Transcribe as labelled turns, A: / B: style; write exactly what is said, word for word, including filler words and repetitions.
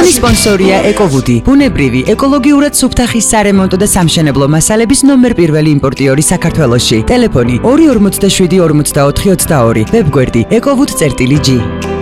A: Programის სპონსორია ეკოვუდი, ბუნებრივი, ეკოლოგიურად სუფთახის სარემონტო და სამშენებლო მასალების ნომერ პირველი იმპორტიორი საქართველოში. ტელეფონი ორი ორმოცდაშვიდი ორმოცდაოთხი ოცდაორი, ვებგვერდი ეკოვუდი წერტილი ჯი.